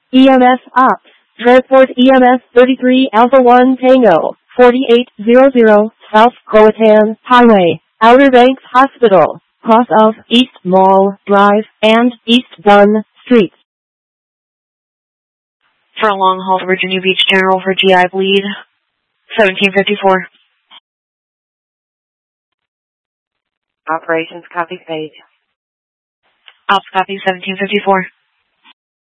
EMS Ops. Transport EMS 33 Alpha 1 Tango, 4800 South Croatan Highway, Outer Banks Hospital, cross of East Mall Drive and East Dunn Streets. For a long haul to Virginia Beach General for GI bleed, 1754. Operations copy page. Ops copy 1754.